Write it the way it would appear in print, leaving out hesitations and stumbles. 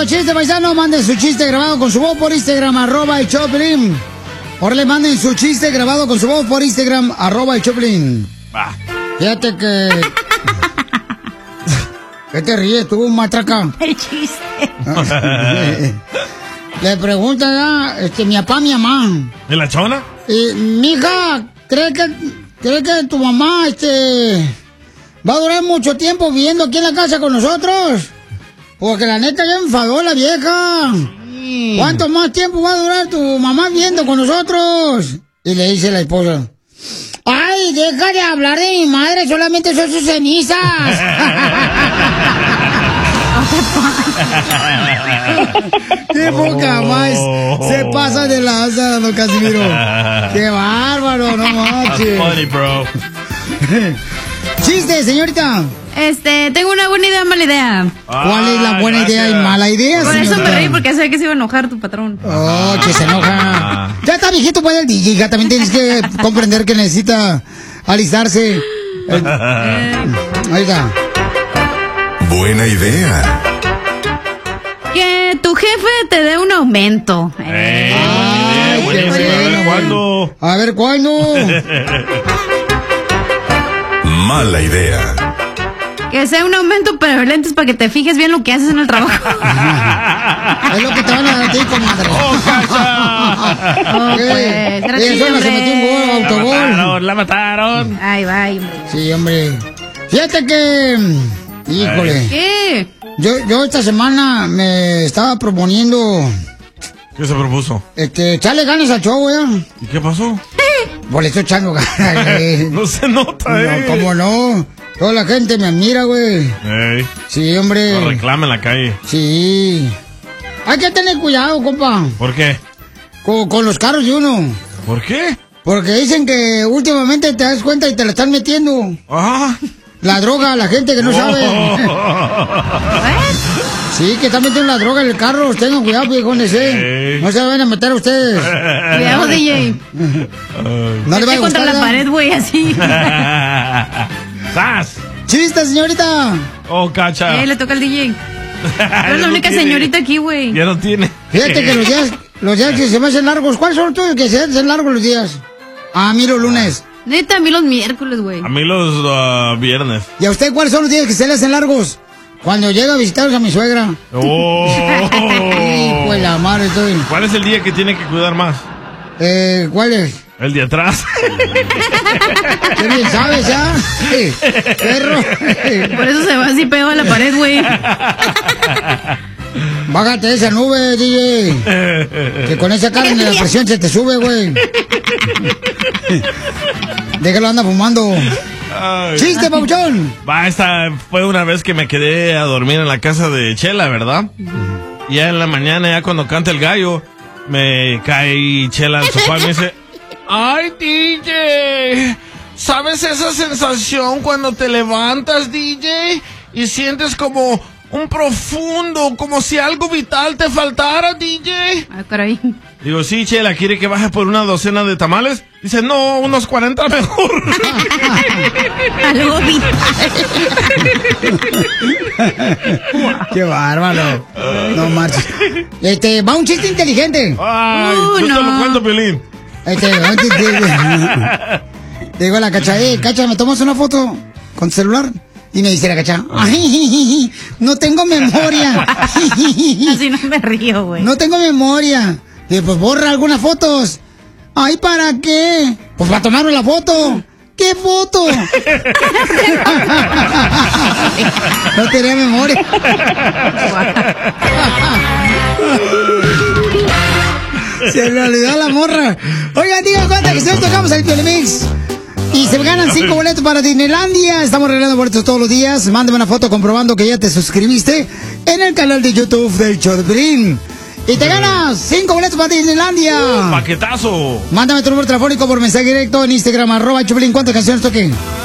los chistes, paisanos. Manden su chiste grabado con su voz por Instagram, @el Choplin. Ahora manden su chiste grabado con su voz por Instagram, @el Choplin. Fíjate que... ¿Qué te ríes tú, matraca? El chiste. Le pregunta mi papá, mi mamá. ¿De la chona? Mija, ¿cree que tu mamá va a durar mucho tiempo viviendo aquí en la casa con nosotros? Porque la neta ya enfadó la vieja. ¿Cuánto más tiempo va a durar tu mamá viviendo con nosotros? Y le dice la esposa: ¡ay, deja de hablar de mi madre! Solamente son sus cenizas. ¡Qué poca más! Se pasa de lanza, don Casimiro. ¡Qué bárbaro! ¡No manches! Funny, bro. ¡Chiste, señorita! Tengo una buena idea, mala idea. ¿Cuál es la buena idea y mala idea, Por señorita? eso me reí, porque sé que se iba a enojar tu patrón. Oh, que se enoja. Ya está viejito, pues, el DJ. Ya también tienes que comprender que necesita alistarse. Ahí está. Buena idea. Que tu jefe te dé un aumento. Ay, buena idea. qué A ver, bueno. ¿cuándo? A ver, ¿cuándo? Mala idea. Que sea un aumento, pero lentes para que te fijes bien lo que haces en el trabajo. Es lo que te van a dar a ti, comadre. Oh, pues, era Eso no se metió un gol, autogol. La mataron. Ay, bye, hombre. Sí, hombre. Fíjate que... Híjole. ¿Qué? Yo esta semana me estaba proponiendo... ¿Qué se propuso? Echarle ganas al show, güey. ¿Y qué pasó? Pues le estoy echando ganas, güey. No se nota, No, ¿cómo no? Toda la gente me admira, güey. Ey, Sí, hombre. no reclame en la calle. Sí. Hay que tener cuidado, compa. ¿Por qué? Con los carros de uno. ¿Por qué? Porque dicen que últimamente te das cuenta y te la están metiendo. Ah. La droga a la gente que no sabe. Sí, que están metiendo la droga en el carro. Tengan cuidado, viejones, No se vayan a meter a ustedes. Cuidado, DJ. No le vaya a contra gustar. la pared, güey, así. ¡Sas! ¡Chiste, señorita! Oh, cacha. Le toca al DJ. Ya Eres la no única tiene. señorita aquí, güey. Ya no tiene. Fíjate que los días que se me hacen largos, ¿cuáles son tuyos que se hacen largos los días? A mí los lunes. Neta, a mí los miércoles, güey. A mí los viernes. ¿Y a usted cuáles son los días que se le hacen largos? Cuando llega a visitarlos a mi suegra. Oh. Pues la madre estoy. ¿Cuál es el día que tiene que cuidar más? ¿Cuál es? El de atrás. ¿Qué bien sabes, ya? Perro. Por eso se va así pegado a la pared, güey. Bájate de esa nube, DJ. Que con esa carne la presión se te sube, güey. Déjalo, anda fumando. Ay. ¡Chiste, papuchón! Va, esta fue una vez que me quedé a dormir en la casa de Chela, ¿verdad? Y ya en la mañana, ya cuando canta el gallo, me cae Chela al sofá y me dice: ¡ay, DJ! ¿Sabes esa sensación cuando te levantas, DJ? Y sientes como un profundo, como si algo vital te faltara, DJ. Ah, caray. Digo, sí, Chela, ¿quiere que baje por una docena de tamales? Dice, no, unos 40 mejor. Algo vital. ¡Qué bárbaro! No marches. Va un chiste inteligente. Ay, yo te lo cuento, Piolín. Te digo a la Cacha, Cacha, ¿me tomas una foto con tu celular? Y me dice la Cacha, ay, no tengo memoria. Así no me río, güey. No tengo memoria. Y pues borra algunas fotos. Ay, ¿para qué? Pues para tomarme la foto. ¿Qué foto? No tenía memoria. Se le olvidó la morra. Oigan, digan cuenta que si hoy tocamos el Piolimix y se ganan 5 boletos para Disneylandia. Estamos regalando boletos todos los días. Mándame una foto comprobando que ya te suscribiste en el canal de YouTube del show de Piolín. Y te ganas 5 boletos para Disneylandia. ¡Paquetazo! Mándame tu número telefónico por mensaje directo en Instagram, @Choplin. ¿Cuántas canciones toqué?